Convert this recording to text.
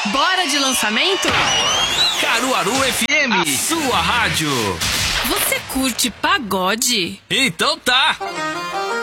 Bora de lançamento? Caruaru FM, a sua rádio. Você curte pagode? Então tá.